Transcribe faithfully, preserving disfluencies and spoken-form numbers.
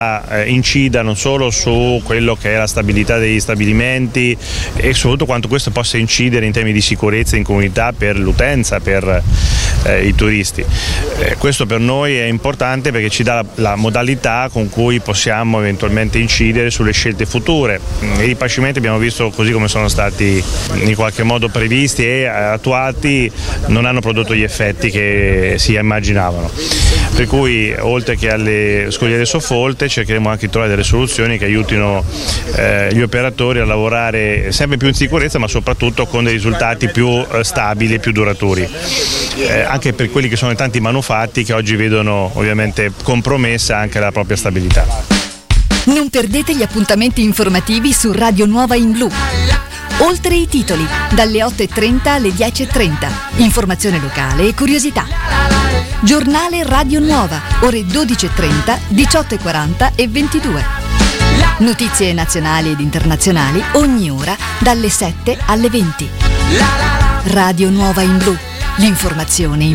eh, incida non solo su quello che è la stabilità degli stabilimenti e soprattutto quanto questo possa incidere in termini di sicurezza in comunità per l'utenza, per eh, i turisti. Eh, questo per noi è importante perché ci dà la, la modalità con cui possiamo eventualmente incidere sulle scelte future. I ripascimenti abbiamo visto così come sono stati in qualche modo previsti e attuati non hanno prodotto gli effetti che si immaginavano. Per cui oltre che alle scogliere soffolte cercheremo anche di trovare delle soluzioni che aiutino eh, gli operatori a lavorare sempre più in sicurezza ma soprattutto con dei risultati più eh, stabili e più duraturi, eh, anche per quelli che sono i tanti manufatti che oggi vedono ovviamente compromessa anche la propria stabilità. Non perdete gli appuntamenti informativi su Radio Nuova in Blu. Oltre i titoli, dalle otto e trenta alle dieci e trenta. Informazione locale e curiosità. Giornale Radio Nuova, ore dodici e trenta, diciotto e quaranta e ventidue. Notizie nazionali ed internazionali ogni ora dalle sette alle venti. Radio Nuova in Blu, l'informazione in